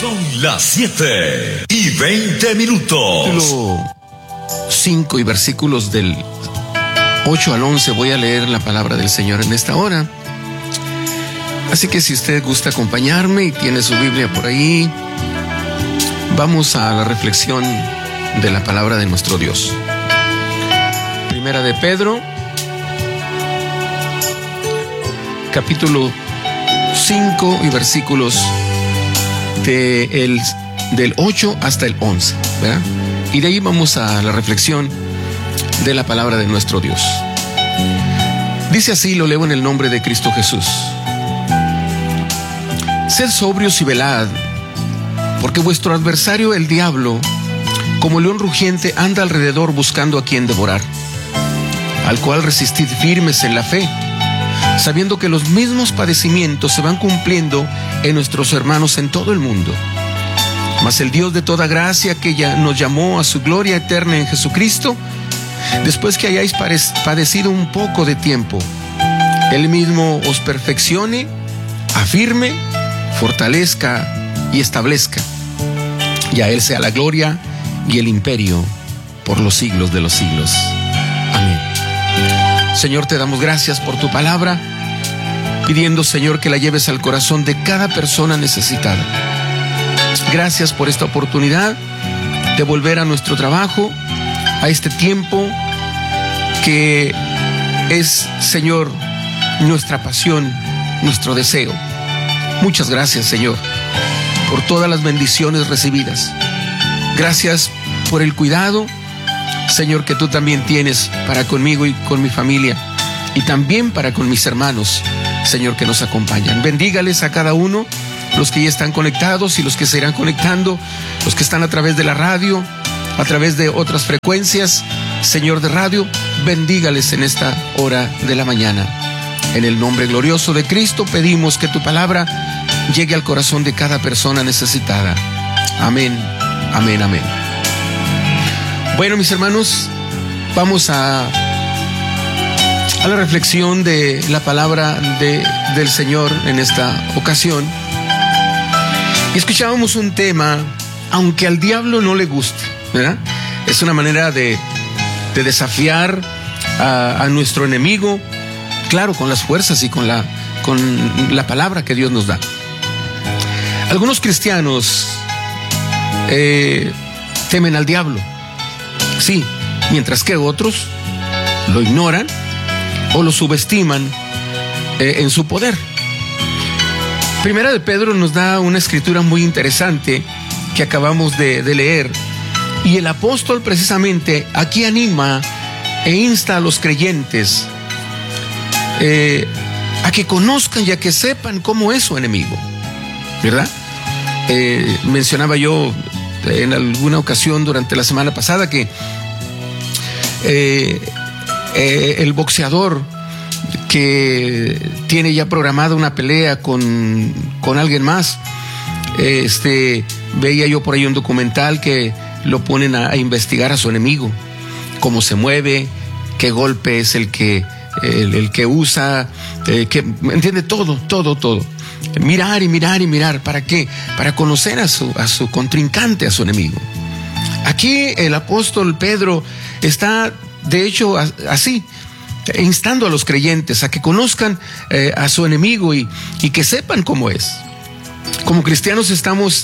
Son las 7:20. Capítulo 5 y versículos del 8 al 11 voy a leer la palabra del Señor en esta hora. Así que si usted gusta acompañarme y tiene su Biblia por ahí, vamos a la reflexión de la palabra de nuestro Dios. Primera de Pedro, capítulo 5 y versículos del 8 hasta el 11, ¿verdad? Y de ahí vamos a la reflexión de la palabra de nuestro Dios. Dice así, lo leo en el nombre de Cristo Jesús. Sed sobrios y velad, porque vuestro adversario el diablo, como león rugiente, anda alrededor buscando a quien devorar, al cual resistid firmes en la fe, sabiendo que los mismos padecimientos se van cumpliendo en nuestros hermanos en todo el mundo. Mas el Dios de toda gracia, que ya nos llamó a su gloria eterna en Jesucristo, después que hayáis padecido un poco de tiempo, Él mismo os perfeccione, afirme, fortalezca y establezca. Y a Él sea la gloria y el imperio por los siglos de los siglos. Amén. Señor, te damos gracias por tu palabra, pidiendo, Señor, que la lleves al corazón de cada persona necesitada. Gracias por esta oportunidad de volver a nuestro trabajo, a este tiempo que es, Señor, nuestra pasión, nuestro deseo. Muchas gracias, Señor, por todas las bendiciones recibidas. Gracias por el cuidado, Señor, que tú también tienes para conmigo y con mi familia, y también para con mis hermanos, Señor, que nos acompañan. Bendígales a cada uno, los que ya están conectados y los que se irán conectando, los que están a través de la radio, a través de otras frecuencias, Señor, de radio. Bendígales en esta hora de la mañana. En el nombre glorioso de Cristo pedimos que tu palabra llegue al corazón de cada persona necesitada. Amén, amén, amén. Bueno, mis hermanos, vamos a la reflexión de la palabra del Señor en esta ocasión. Y escuchábamos un tema, aunque al diablo no le guste, ¿verdad? Es una manera de desafiar a nuestro enemigo, claro, con las fuerzas y con la palabra que Dios nos da. Algunos cristianos temen al diablo, sí, mientras que otros lo ignoran o lo subestiman en su poder. Primera de Pedro nos da una escritura muy interesante que acabamos de leer, y el apóstol precisamente aquí anima e insta a los creyentes a que conozcan y a que sepan cómo es su enemigo, ¿verdad? Mencionaba yo en alguna ocasión durante la semana pasada que el boxeador que tiene ya programada una pelea con alguien más, veía yo por ahí un documental que lo ponen a investigar a su enemigo, cómo se mueve, qué golpe es el que usa, que entiende todo. Mirar y mirar y mirar. ¿Para qué? Para conocer a su contrincante, a su enemigo. Aquí el apóstol Pedro está, de hecho, así, instando a los creyentes a que conozcan a su enemigo y que sepan cómo es. Como cristianos estamos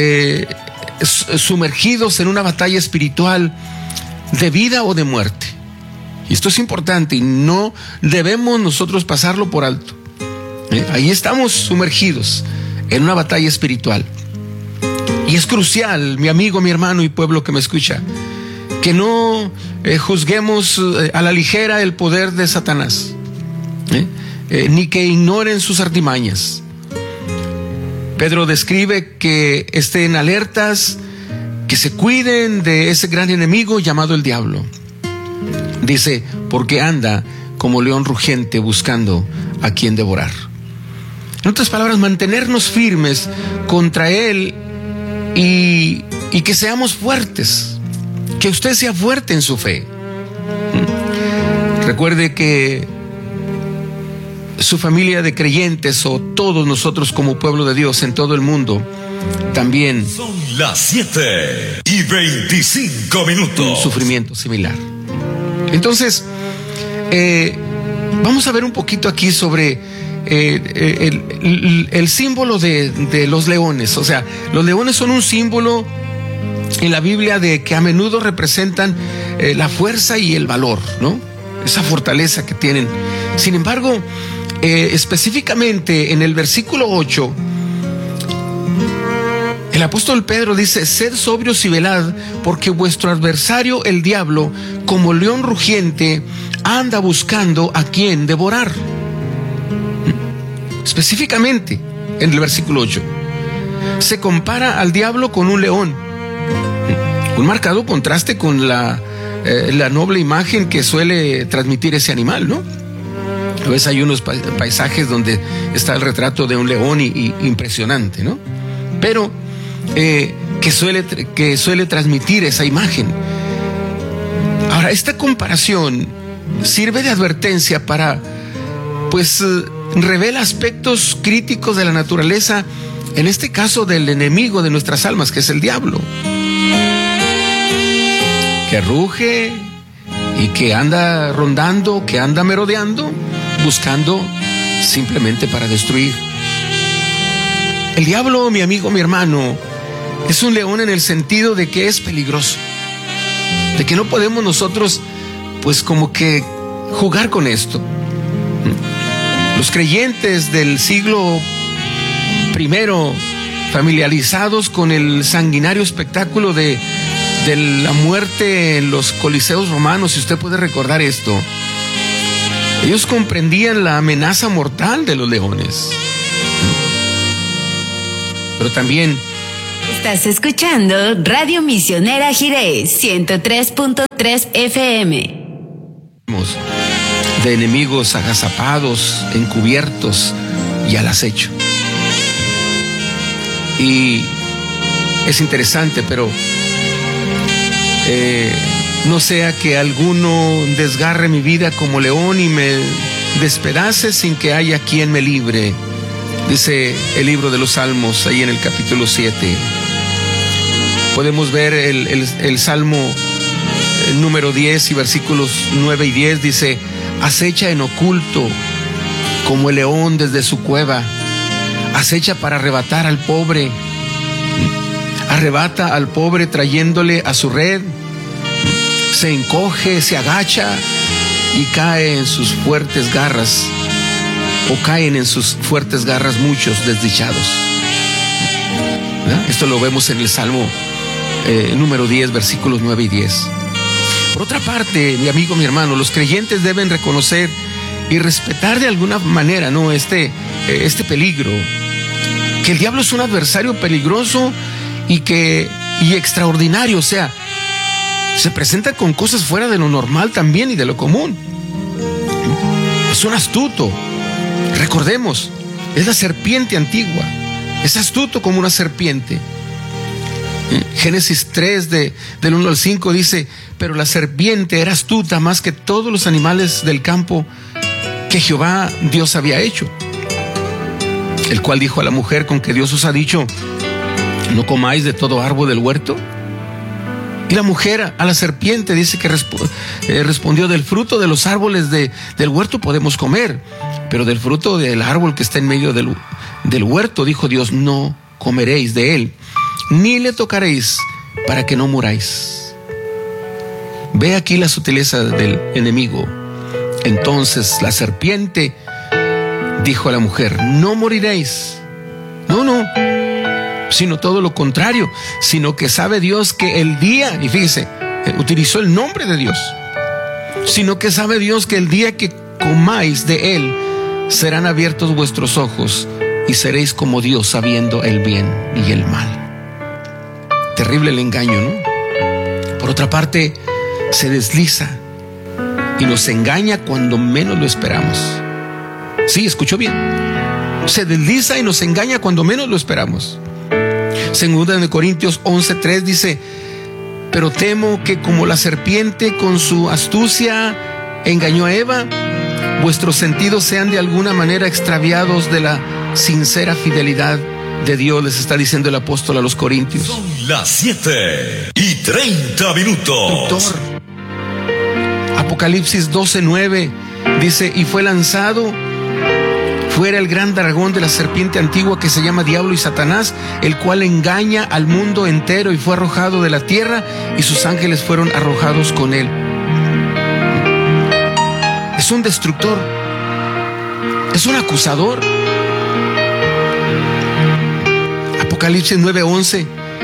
sumergidos en una batalla espiritual de vida o de muerte. Y esto es importante y no debemos nosotros pasarlo por alto. Ahí estamos sumergidos en una batalla espiritual. Y es crucial, mi amigo, mi hermano y pueblo que me escucha, que no juzguemos a la ligera el poder de Satanás, ni que ignoren sus artimañas. Pedro describe que estén alertas, que se cuiden de ese gran enemigo llamado el diablo. Dice, porque anda como león rugiente buscando a quien devorar. En otras palabras, mantenernos firmes contra él y que seamos fuertes, que usted sea fuerte en su fe. Recuerde que su familia de creyentes o todos nosotros como pueblo de Dios en todo el mundo también son las 7:25. Un sufrimiento similar. Entonces, vamos a ver un poquito aquí sobre el símbolo de los leones. O sea, los leones son un símbolo en la Biblia de que a menudo representan la fuerza y el valor, ¿no? Esa fortaleza que tienen. Sin embargo, específicamente en el versículo 8, el apóstol Pedro dice: sed sobrios y velad, porque vuestro adversario el diablo, como león rugiente, anda buscando a quien devorar. Específicamente en el versículo 8 se compara al diablo con un león, un marcado contraste con la noble imagen que suele transmitir ese animal, ¿no? A veces hay unos paisajes donde está el retrato de un león y impresionante, ¿no? Pero que suele transmitir esa imagen. Ahora, esta comparación sirve de advertencia para, pues, revela aspectos críticos de la naturaleza, en este caso del enemigo de nuestras almas, que es el diablo, que ruge y que anda rondando, que anda merodeando, buscando simplemente para destruir. El diablo, mi amigo, mi hermano, es un león en el sentido de que es peligroso, de que no podemos nosotros, pues, como que jugar con esto. Los creyentes del siglo I, familiarizados con el sanguinario espectáculo de la muerte en los coliseos romanos, si usted puede recordar esto, ellos comprendían la amenaza mortal de los leones. Pero también estás escuchando Radio Misionera Jiré 103.3 FM. De enemigos agazapados, encubiertos y al acecho. Y es interesante, pero no sea que alguno desgarre mi vida como león y me despedace sin que haya quien me libre, dice el libro de los Salmos, ahí en el capítulo 7. Podemos ver el Salmo número 10 y versículos 9 y 10, dice: acecha en oculto como el león desde su cueva, acecha para arrebatar al pobre, arrebata al pobre trayéndole a su red, se encoge, se agacha y cae en sus fuertes garras, o caen en sus fuertes garras muchos desdichados. ¿Verdad? Esto lo vemos en el Salmo número 10, versículos 9 y 10. Por otra parte, mi amigo, mi hermano, los creyentes deben reconocer y respetar de alguna manera, ¿no?, este peligro, que el diablo es un adversario peligroso y extraordinario. O sea, se presenta con cosas fuera de lo normal también y de lo común. Es un astuto. Recordemos, es la serpiente antigua. Es astuto como una serpiente. Génesis 3 del 1 al 5 dice: pero la serpiente era astuta más que todos los animales del campo que Jehová Dios había hecho, el cual dijo a la mujer: con que Dios os ha dicho, no comáis de todo árbol del huerto. Y la mujer a la serpiente dice que respondió: del fruto de los árboles del huerto podemos comer, pero del fruto del árbol que está en medio del huerto, dijo Dios, no comeréis de él, ni le tocaréis, para que no muráis. Ve aquí la sutileza del enemigo. Entonces la serpiente dijo a la mujer: no moriréis. No, sino todo lo contrario, sino que sabe Dios que el día, y fíjese, utilizó el nombre de Dios, sino que sabe Dios que el día que comáis de él, serán abiertos vuestros ojos y seréis como Dios, sabiendo el bien y el mal. Terrible el engaño, ¿no? Por otra parte, se desliza y nos engaña cuando menos lo esperamos. Sí, escuchó bien. Se desliza y nos engaña cuando menos lo esperamos. Segunda de Corintios 11:3 dice: pero temo que como la serpiente con su astucia engañó a Eva, vuestros sentidos sean de alguna manera extraviados de la sincera fidelidad de Dios, les está diciendo el apóstol a los corintios. Son las 7:30. Apocalipsis 12:9 dice: y fue lanzado fuera el gran dragón de la serpiente antigua que se llama Diablo y Satanás, el cual engaña al mundo entero, y fue arrojado de la tierra y sus ángeles fueron arrojados con él. Es un destructor, es un acusador. Apocalipsis 9:11: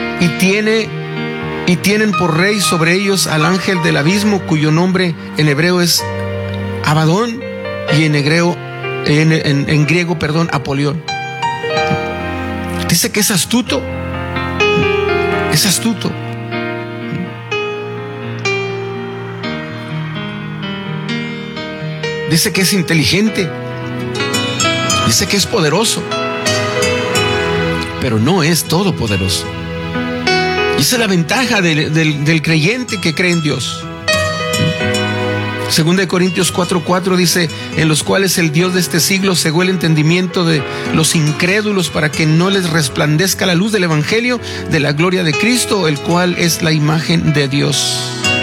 y tienen por rey sobre ellos al ángel del abismo, cuyo nombre en hebreo es Abadón y en griego, Apolión. Dice que es astuto. Es astuto. Dice que es inteligente. Dice que es poderoso. Pero no es todopoderoso. Y esa es la ventaja del creyente que cree en Dios. 2 Corintios 4:4 dice: en los cuales el Dios de este siglo cegó el entendimiento de los incrédulos para que no les resplandezca la luz del evangelio de la gloria de Cristo, el cual es la imagen de Dios.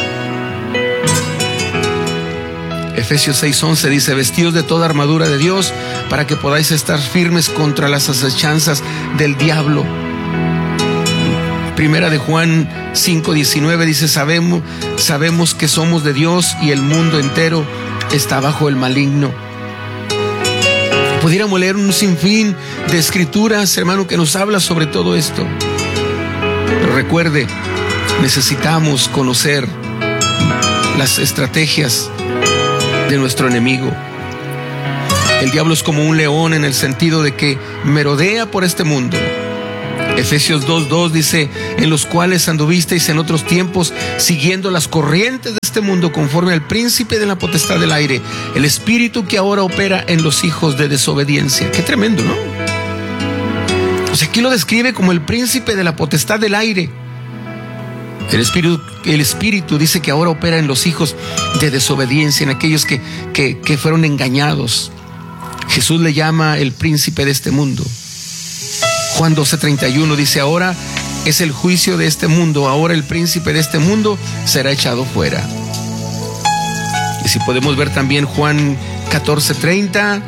Efesios 6:11 dice: vestidos de toda armadura de Dios para que podáis estar firmes contra las asechanzas del diablo. Primera de Juan 5:19 dice: sabemos que somos de Dios y el mundo entero está bajo el maligno. Pudiéramos leer un sinfín de escrituras, hermano, que nos habla sobre todo esto. Pero recuerde, necesitamos conocer las estrategias de nuestro enemigo. El diablo es como un león en el sentido de que merodea por este mundo. Efesios 2:2 dice: en los cuales anduvisteis en otros tiempos, siguiendo las corrientes de este mundo, conforme al príncipe de la potestad del aire, el espíritu que ahora opera en los hijos de desobediencia. Qué tremendo, ¿no? O sea, aquí lo describe como el príncipe de la potestad del aire. El espíritu dice que ahora opera en los hijos de desobediencia, en aquellos que fueron engañados. Jesús le llama el príncipe de este mundo. Juan 12:31 dice: ahora es el juicio de este mundo, ahora el príncipe de este mundo será echado fuera. Y si podemos ver también Juan 14:30,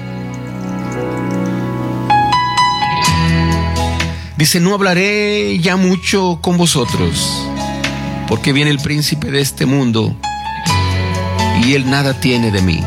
dice: no hablaré ya mucho con vosotros, porque viene el príncipe de este mundo y él nada tiene de mí.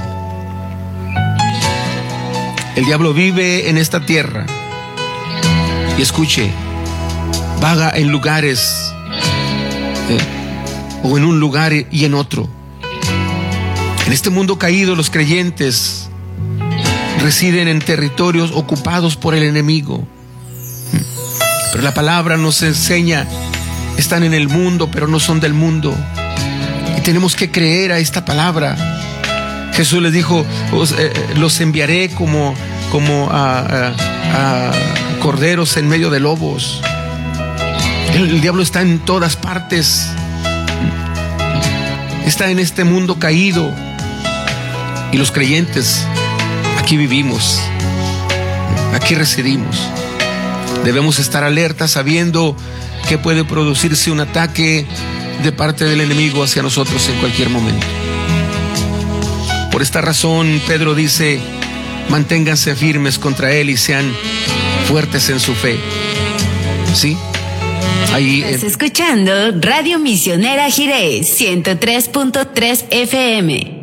El diablo vive en esta tierra. Y escuche, vaga en lugares, o en un lugar y en otro. En este mundo caído, los creyentes residen en territorios ocupados por el enemigo. Pero la palabra nos enseña: están en el mundo, pero no son del mundo. Y tenemos que creer a esta palabra. Jesús les dijo: los enviaré como a corderos en medio de lobos. El diablo está en todas partes. Está en este mundo caído. Y los creyentes aquí vivimos, aquí residimos. Debemos estar alertas, sabiendo que puede producirse un ataque de parte del enemigo hacia nosotros en cualquier momento. Por esta razón, Pedro dice: manténganse firmes contra él y sean fuertes en su fe. ¿Sí? Ahí estás escuchando Radio Misionera Jirés 103.3 FM.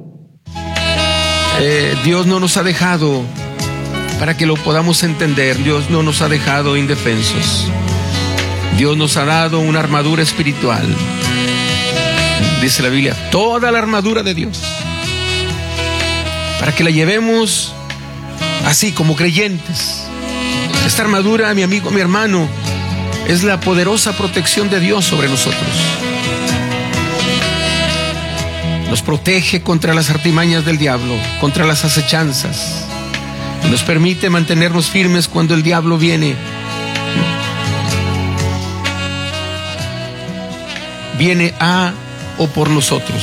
Dios no nos ha dejado, para que lo podamos entender, Dios no nos ha dejado indefensos. Dios nos ha dado una armadura espiritual. Dice la Biblia: toda la armadura de Dios, para que la llevemos así como creyentes. Esta armadura, mi amigo, mi hermano, es la poderosa protección de Dios sobre nosotros. Nos protege contra las artimañas del diablo, contra las acechanzas. Nos permite mantenernos firmes cuando el diablo viene a o por nosotros,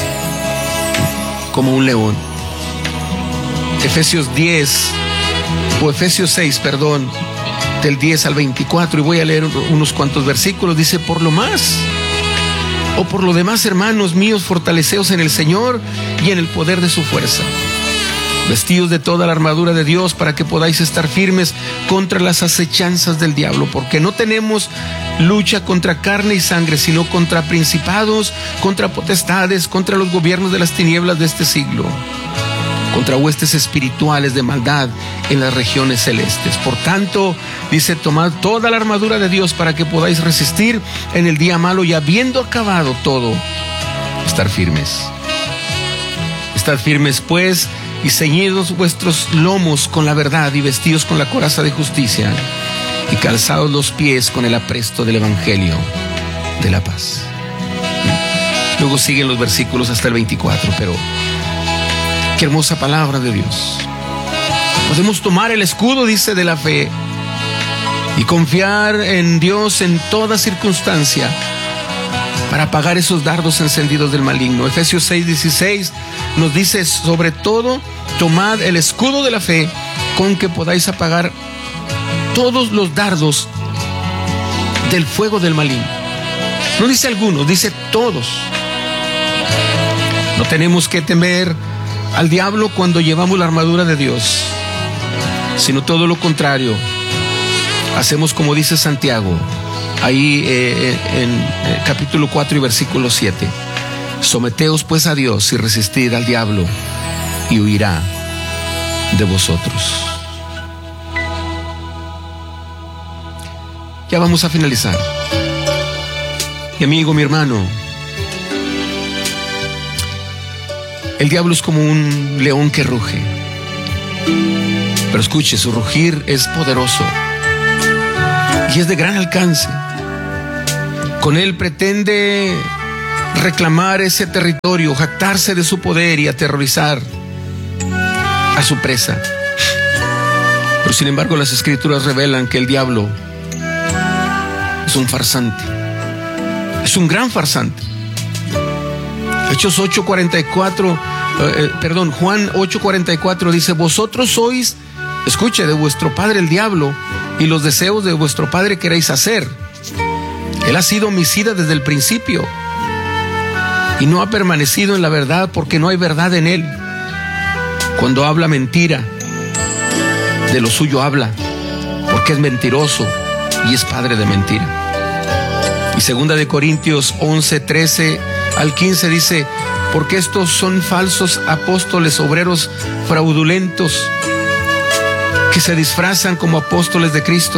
como un león. Efesios 6, del 10 al 24, y voy a leer unos cuantos versículos. Dice: por lo más, o por lo demás, hermanos míos, fortaleceos en el Señor y en el poder de su fuerza. Vestidos de toda la armadura de Dios para que podáis estar firmes contra las acechanzas del diablo, porque no tenemos lucha contra carne y sangre, sino contra principados, contra potestades, contra los gobiernos de las tinieblas de este siglo, contra huestes espirituales de maldad en las regiones celestes. Por tanto, dice: tomad toda la armadura de Dios para que podáis resistir en el día malo, y habiendo acabado todo, estar firmes. Estad firmes, pues, y ceñidos vuestros lomos con la verdad, y vestidos con la coraza de justicia, y calzados los pies con el apresto del evangelio de la paz. Luego siguen los versículos hasta el 24, pero qué hermosa palabra de Dios. Podemos tomar el escudo, dice, de la fe, y confiar en Dios en toda circunstancia para apagar esos dardos encendidos del maligno. Efesios 6:16 nos dice: sobre todo, tomad el escudo de la fe, con que podáis apagar todos los dardos del fuego del maligno. No dice algunos, dice todos. No tenemos que temer al diablo cuando llevamos la armadura de Dios, sino todo lo contrario. Hacemos como dice Santiago ahí en capítulo 4 y versículo 7: someteos pues a Dios y resistid al diablo, y huirá de vosotros. Ya vamos a finalizar. Mi amigo, mi hermano, el diablo es como un león que ruge, pero escuche, su rugir es poderoso y es de gran alcance. Con él pretende reclamar ese territorio, jactarse de su poder y aterrorizar a su presa. Pero sin embargo, las Escrituras revelan que el diablo es un farsante, es un gran farsante. Hechos 8:44, Juan 8:44 dice: vosotros sois, escuche, de vuestro padre el diablo, y los deseos de vuestro padre queréis hacer. Él ha sido homicida desde el principio y no ha permanecido en la verdad, porque no hay verdad en él. Cuando habla mentira, de lo suyo habla, porque es mentiroso y es padre de mentira. Y 2 Corintios 11:13 al 15 dice: porque estos son falsos apóstoles, obreros fraudulentos, que se disfrazan como apóstoles de Cristo.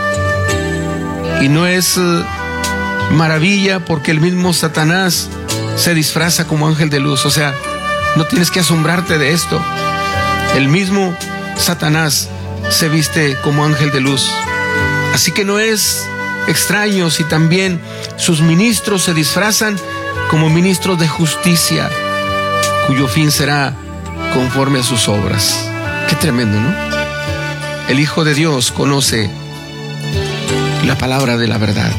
Y no es maravilla, porque el mismo Satanás se disfraza como ángel de luz. O sea, no tienes que asombrarte de esto. El mismo Satanás se viste como ángel de luz. Así que no es extraño si también sus ministros se disfrazan como ministros de justicia, cuyo fin será conforme a sus obras. Qué tremendo, ¿no? El Hijo de Dios conoce la palabra de la verdad.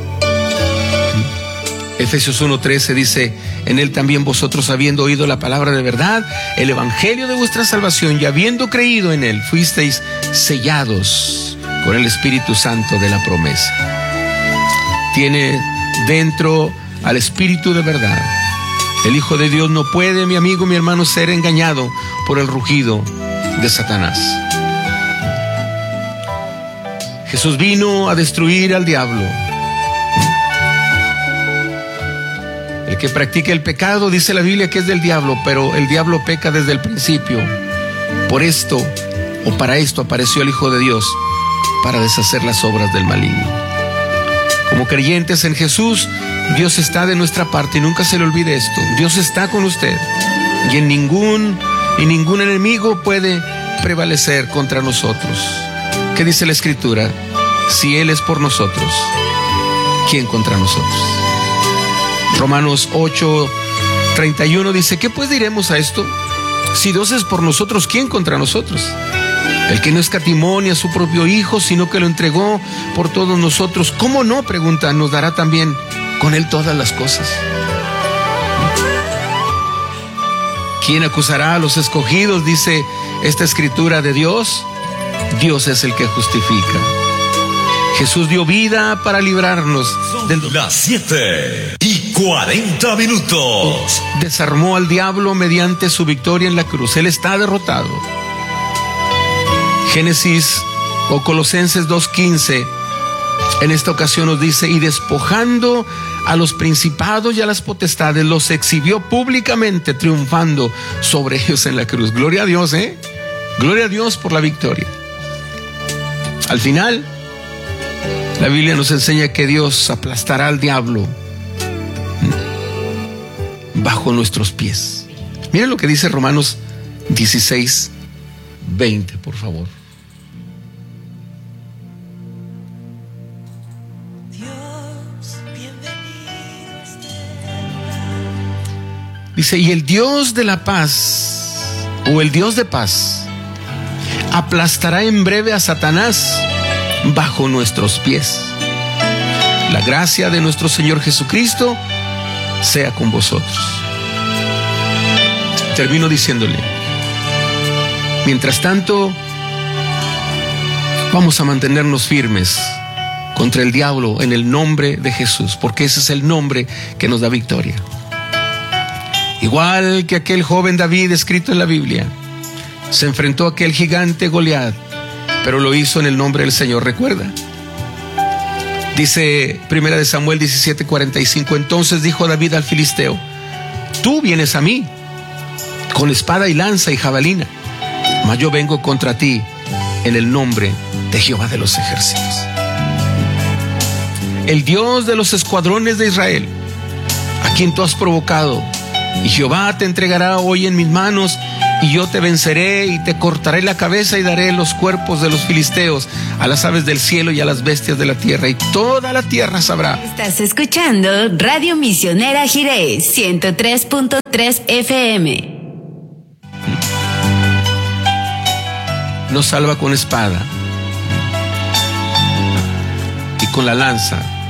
Efesios 1:13 dice: en él también vosotros, habiendo oído la palabra de verdad, el evangelio de vuestra salvación, y habiendo creído en él, fuisteis sellados con el Espíritu Santo de la promesa. Tiene dentro al Espíritu de verdad. El Hijo de Dios no puede, mi amigo, mi hermano, ser engañado por el rugido de Satanás. Jesús vino a destruir al diablo. El que practica el pecado, dice la Biblia, que es del diablo, pero el diablo peca desde el principio. Por esto, o para esto, apareció el Hijo de Dios, para deshacer las obras del maligno. Como creyentes en Jesús, Dios está de nuestra parte, y nunca se le olvide esto. Dios está con usted, y ningún enemigo puede prevalecer contra nosotros. ¿Qué dice la Escritura? Si Él es por nosotros, ¿quién contra nosotros? Romanos 8:31 dice: ¿qué pues diremos a esto? Si Dios es por nosotros, ¿quién contra nosotros? El que no escatimó ni a su propio Hijo, sino que lo entregó por todos nosotros, ¿cómo no, pregunta, nos dará también con Él todas las cosas? ¿Quién acusará a los escogidos? Dice esta Escritura de Dios. Dios es el que justifica. Jesús dio vida para librarnos del dolor. Las 7:40. Desarmó al diablo mediante su victoria en la cruz. Él está derrotado. Génesis o Colosenses 2:15 en esta ocasión nos dice: y despojando a los principados y a las potestades, los exhibió públicamente, triunfando sobre ellos en la cruz. Gloria a Dios, Gloria a Dios por la victoria. Al final, la Biblia nos enseña que Dios aplastará al diablo bajo nuestros pies. Miren lo que dice Romanos 16:20, por favor. Dice: y el Dios de la paz, o el Dios de paz, aplastará en breve a Satanás bajo nuestros pies. La gracia de nuestro Señor Jesucristo sea con vosotros. Termino diciéndole: mientras tanto, vamos a mantenernos firmes contra el diablo en el nombre de Jesús, porque ese es el nombre que nos da victoria. Igual que aquel joven David escrito en la Biblia, se enfrentó a aquel gigante Goliat, pero lo hizo en el nombre del Señor. ¿Recuerda? Dice 1 Samuel 17:45: entonces dijo David al filisteo: tú vienes a mí con espada y lanza y jabalina, mas yo vengo contra ti en el nombre de Jehová de los ejércitos, el Dios de los escuadrones de Israel, a quien tú has provocado. Y Jehová te entregará hoy en mis manos, y yo te venceré y te cortaré la cabeza y daré los cuerpos de los filisteos a las aves del cielo y a las bestias de la tierra, y toda la tierra sabrá. Estás escuchando Radio Misionera Jireh 103.3 FM. Nos salva con espada y con la lanza